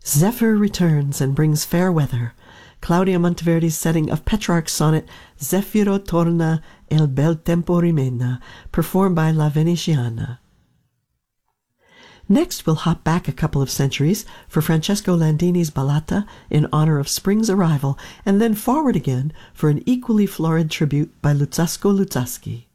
Zephyr returns and brings fair weather. Claudia Monteverdi's setting of Petrarch's sonnet Zeffiro torna e il bel tempo rimena, performed by La Veneziana. Next, we'll hop back a couple of centuries for Francesco Landini's Ballata in honor of spring's arrival, and then forward again for an equally florid tribute by Luzzasco Luzzaschi.